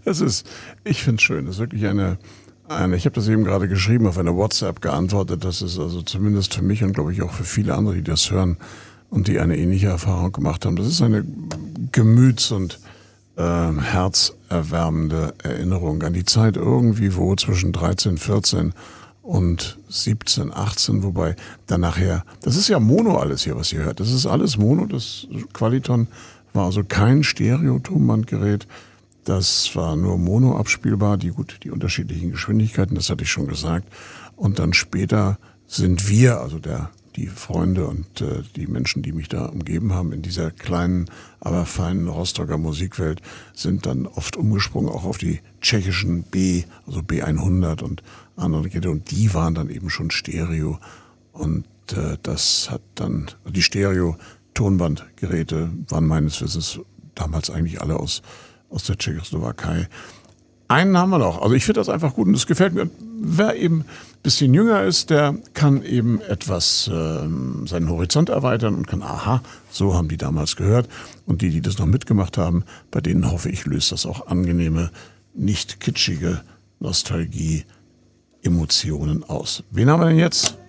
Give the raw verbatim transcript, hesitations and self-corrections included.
Das ist, ich finde es schön. Das ist wirklich eine, eine ich habe das eben gerade geschrieben, auf eine WhatsApp geantwortet. Das ist also zumindest für mich und glaube ich auch für viele andere, die das hören und die eine ähnliche Erfahrung gemacht haben. Das ist eine gemüts- und ähm, herzerwärmende Erinnerung an die Zeit irgendwie wo zwischen dreizehn, vierzehn und siebzehn, achtzehn, wobei dann nachher, das ist ja Mono alles hier, was ihr hört. Das ist alles Mono, das Qualiton war also kein Stereo-Tonbandgerät. Das war nur Mono abspielbar, die gut, die unterschiedlichen Geschwindigkeiten, das hatte ich schon gesagt. Und dann später sind wir, also der, die Freunde und äh, die Menschen, die mich da umgeben haben, in dieser kleinen, aber feinen Rostocker Musikwelt, sind dann oft umgesprungen, auch auf die tschechischen B, also B hundert und andere Geräte. Und die waren dann eben schon Stereo. Und äh, das hat dann, die Stereo-Tonbandgeräte waren meines Wissens damals eigentlich alle aus aus der Tschechoslowakei. Einen haben wir noch. Also ich finde das einfach gut und das gefällt mir. Wer eben ein bisschen jünger ist, der kann eben etwas ähm, seinen Horizont erweitern und kann, aha, so haben die damals gehört. Und die, die das noch mitgemacht haben, bei denen hoffe ich, löst das auch angenehme, nicht kitschige Nostalgie, Emotionen aus. Wen haben wir denn jetzt?